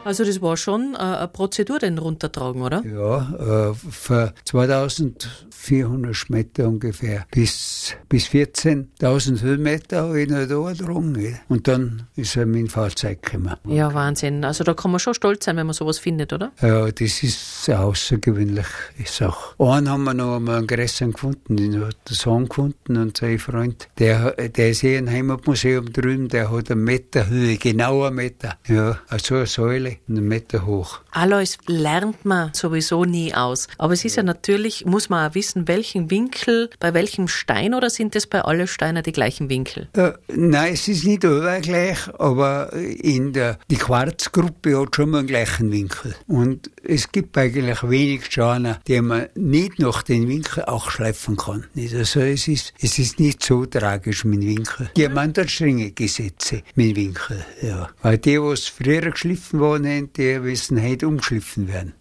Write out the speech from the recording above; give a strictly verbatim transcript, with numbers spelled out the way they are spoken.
Also das war schon äh, eine Prozedur, den runtertragen, oder? Ja, äh, für zweitausendvierhundert Meter ungefähr bis, bis vierzehntausend Höhenmeter habe ich noch da getragen. Und dann ist er mein Fahrzeug gekommen. Ja, Wahnsinn. Also da kann man schon stolz sein, wenn man sowas findet, oder? Ja, das ist eine außergewöhnliche Sache. Einen haben wir noch einmal einen größeren gefunden, den hat der Sohn gefunden und sein Freund, der, der ist hier im Heimatmuseum drüben, der hat eine Meter Höhe, genau einen Meter. Ja, also eine Säule, einen Meter hoch. Alles lernt man sowieso nie aus. Aber es ist ja natürlich, muss man auch wissen, welchen Winkel, bei welchem Stein, oder sind es bei allen Steinen die gleichen Winkel? Äh, nein, es ist nicht überall gleich, aber in der, die Quarzgruppe hat schon mal einen gleichen Winkel. Und es gibt eigentlich wenig Steine, die man nicht nach den Winkel auch schleifen kann. Also es ist, es ist nicht so tragisch mit dem Winkel. Die haben dort strenge Gesetze mit dem Winkel, ja. Weil die, was früher geschliffen waren, die müssen heute umgeschliffen werden.